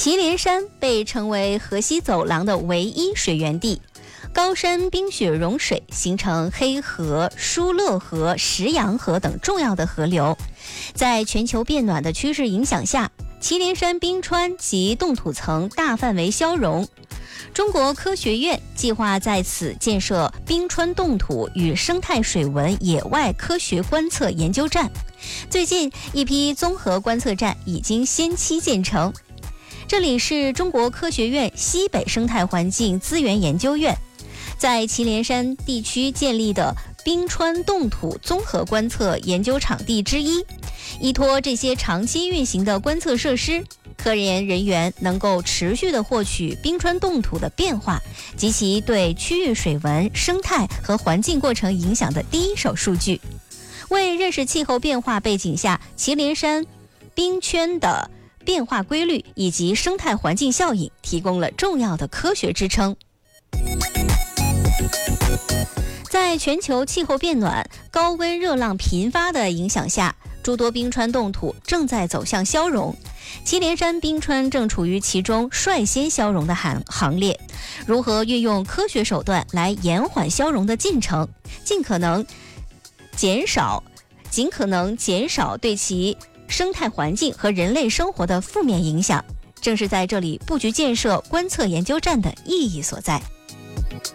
祁连山被称为河西走廊的唯一水源地，高山冰雪融水，形成黑河、疏勒河、石羊河等重要的河流。在全球变暖的趋势影响下，祁连山冰川及冻土层大范围消融。中国科学院计划在此建设冰川冻土与生态水文野外科学观测研究站。最近，一批综合观测站已经先期建成。这里是中国科学院西北生态环境资源研究院在祁连山地区建立的冰川冻土综合观测研究场地之一。依托这些长期运行的观测设施，科研人员能够持续地获取冰川冻土的变化及其对区域水文、生态和环境过程影响的第一手数据，为认识气候变化背景下祁连山冰圈的变化规律以及生态环境效应提供了重要的科学支撑。在全球气候变暖、高温热浪频发的影响下，诸多冰川冻土正在走向消融，祁连山冰川正处于其中率先消融的行列。如何运用科学手段来延缓消融的进程，尽可能减少对其生态环境和人类生活的负面影响，正是在这里布局建设观测研究站的意义所在。